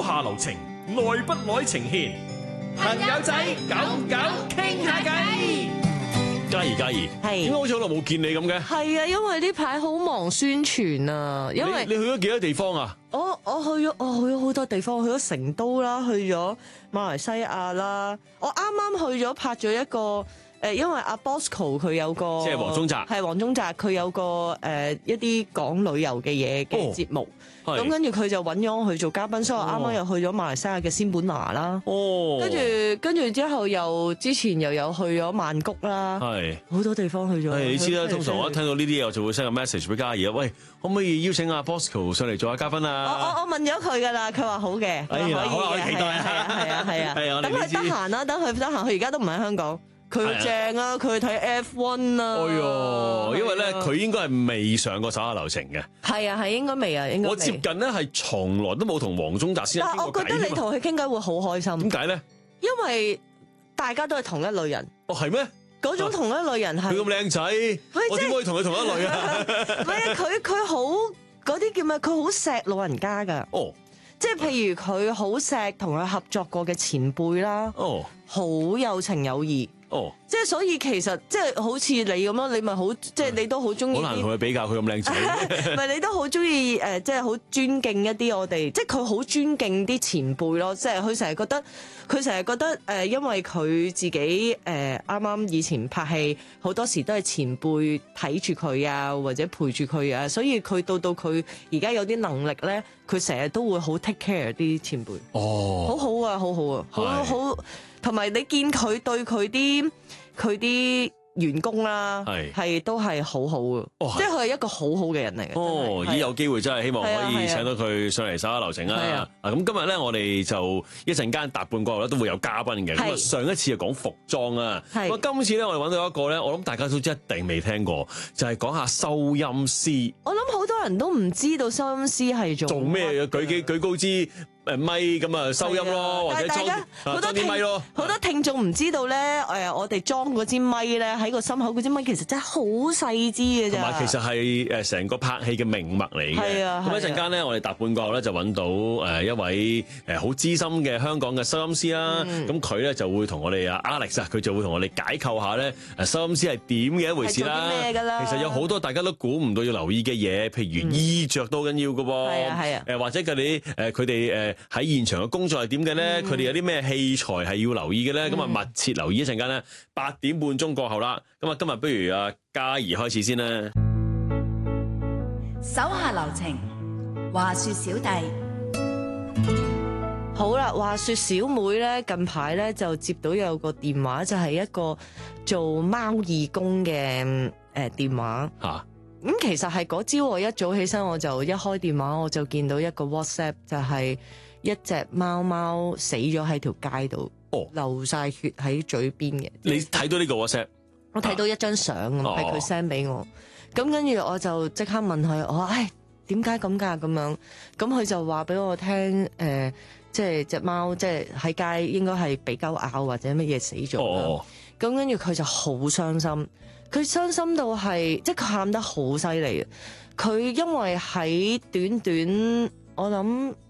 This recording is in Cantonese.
下留情，耐不耐情牽，朋友仔久久傾下偈。嘉怡， 係點解好似好耐冇見你咁嘅？ 係啊，因為呢排好忙宣傳啊，因為你去咗幾多地方啊？ 我去咗好多地方，去咗成都啦，去咗馬來西亞啦，我啱啱去咗拍咗一個因為阿 Bosco 佢有個即係黃宗澤， 係黃宗澤佢有個一啲講旅遊嘅嘢嘅節目，咁跟住佢就揾咗我去做嘉賓，所以我啱啱又去咗馬來西亞嘅仙本那啦，跟住之後之前又有去咗曼谷啦，係好多地方去咗。 你知啦，通常我一聽到呢啲嘢，我就會 send 個 message 俾嘉怡啊，喂，可唔可以邀請阿 Bosco 上嚟做下嘉賓啊？ 我問咗佢㗎啦，佢話好嘅，可以嘅， 好期待啊，等佢得閒啦，等佢得閒，佢而家都唔喺香港。佢正啊！佢去睇 F1 啊！ 哎呦，因為咧佢應該係未上過手下留情嘅。 係啊，係應該未啊，應該未。 我接近咧係從來都冇同黃宗澤先生傾過偈。 但係我覺得你同佢傾偈會好開心。 點解咧？因為大家都係同一類人。 哦，係咩？ 嗰種同一類人係。佢咁靚仔，我點可以同佢同一類啊？ 唔係啊，佢好嗰啲叫咩？佢好錫老人家㗎。 哦。 即係譬如佢好錫同佢合作過嘅前輩啦。哦。好有情有義。哦，即係所以其實即係好似你咁咯，你咪好即係你都好中意。好難同佢比較，佢咁靚仔。 唔係你都好中意即係好尊敬一啲我哋，即係佢好尊敬啲前輩咯。即係佢成日覺得因為佢自己啱啱以前拍戲，好多時都係前輩睇住佢啊，或者陪住佢啊，所以佢到佢而家有啲能力咧，佢成日都會好 take care 啲前輩。哦，好好啊，好好啊，好。同埋你見佢對佢啲員工啦，係都係好好嘅，即係佢係一個好好嘅人嚟嘅。 哦，咦有機會真係希望可以請到佢上嚟手下留情啊！咁今日咧，我哋就一陣間搭半個鐘咧都會有嘉賓嘅。咁啊，上一次係講服裝啊，咁啊今次咧我哋揾到一個咧，我諗大家都一定未聽過，就係講下收音師。 我諗好多人都唔知道收音師係做咩嘅，舉高支咪咁啊收音咯，或者裝啲咪咯。 好多聽眾唔知道咧，我哋裝嗰支咪咧喺個心口嗰支咪其實真係好細支嘅啫。 同埋其實係成個拍戲嘅命脈嚟嘅。係啊。咁一陣間咧，我哋搭半個鐘咧就揾到一位好資深嘅香港嘅收音師啦。咁佢咧就會同我哋Alex 佢就會同我哋解構下咧收音師係點嘅一回事啦。 係做啲咩㗎啦？ 其實有好多大家都估唔到要留意嘅嘢，譬如衣着都緊要㗎喎。係啊。或者佢哋喺現場嘅工作係點嘅咧？佢哋有啲咩器材係要留意嘅咧？咁啊，密切留意一陣間咧，8點半鐘過後啦。咁啊，今日不如嘉怡開始先啦。 手下留情，話說小弟。 好啦，話說小妹咧，近排咧就接到有個電話，就係一個做貓義工嘅電話。咁其實係嗰朝我一早起身，我就一開電話，我就見到一個 WhatsApp，就係一隻貓貓死咗喺條街度，流晒血喺嘴邊嘅。 你睇到呢個 WhatsApp？ 我睇到一張相，係佢 send 俾我。咁跟住我就即刻問佢，我話：唉，點解咁㗎？咁樣，咁佢就話俾我聽，即係隻貓，即係喺街應該係俾狗咬或者乜嘢死咗。咁跟住佢就好傷心，佢傷心到係，即係佢喊得好犀利。佢因為喺短短我諗